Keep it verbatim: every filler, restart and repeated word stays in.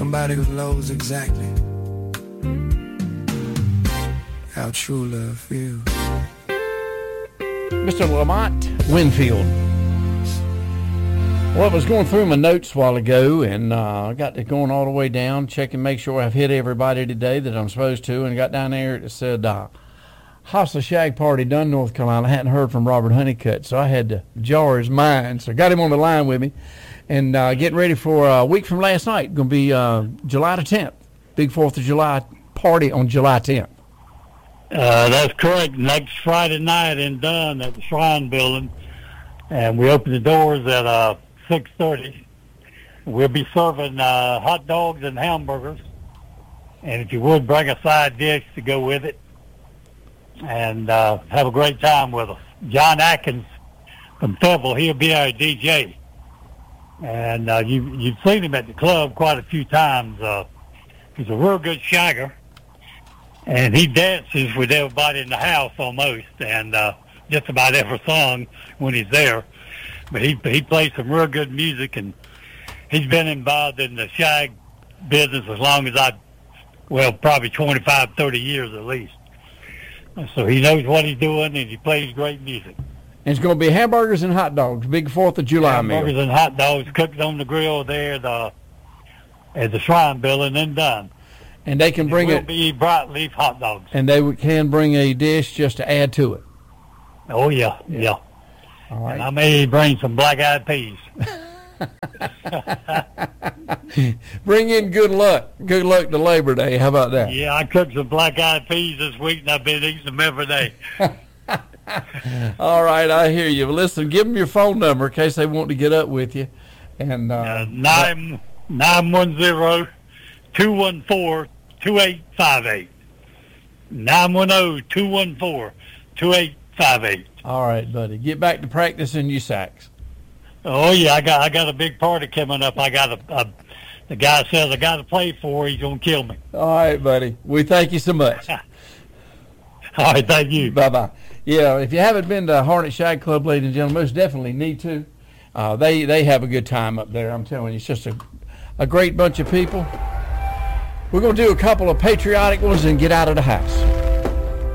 somebody who knows exactly how true love feels. Mister Lamont Winfield. Well, I was going through my notes a while ago, and uh, I got to going all the way down, checking, make sure I've hit everybody today that I'm supposed to, and got down there, it said, uh, Hostile Shag Party, Dunn, North Carolina. I hadn't heard from Robert Honeycutt, so I had to jar his mind. So I got him on the line with me, and uh, getting ready for a week from last night. Going to be uh, July the tenth, big fourth of July party on July tenth. Uh, that's correct. Next Friday night in Dunn at the Shrine Building, and we open the doors at uh, six thirty. We'll be serving uh, hot dogs and hamburgers, and if you would, bring a side dish to go with it, and uh, have a great time with us. John Atkins from Fayetteville, he'll be our D J, and uh, you, you've seen him at the club quite a few times. Uh, he's a real good shagger, and he dances with everybody in the house almost, and uh, just about every song when he's there. But he he plays some real good music, and he's been involved in the shag business as long as I, well, probably twenty-five, thirty years at least. So he knows what he's doing, and he plays great music. And it's going to be hamburgers and hot dogs, big fourth of July hamburgers meal. and hot dogs cooked on the grill there at the, at the Shrine Building and Dunn. And they can bring it. Will it. be broadleaf hot dogs. And they can bring a dish just to add to it. Oh, yeah, yeah. yeah. All right. And I may bring some black-eyed peas. Bring in good luck. Good luck to Labor Day. How about that? Yeah, I cooked some black-eyed peas this week, and I've been eating them every day. All right, I hear you. Listen, give them your phone number in case they want to get up with you. And uh, uh, nine nine one zero two one four two eight five eight. Nine one zero two one four two eight five eight. All right, buddy. Get back to practicing your sax. Oh yeah, I got I got a big party coming up. I got a, a the guy says I got to play for. He's gonna kill me. All right, buddy. We thank you so much. All right, thank you. Bye bye. Yeah, if you haven't been to Harnett Shag Club, ladies and gentlemen, most definitely need to. Uh, they they have a good time up there. I'm telling you, it's just a a great bunch of people. We're gonna do a couple of patriotic ones and get out of the house.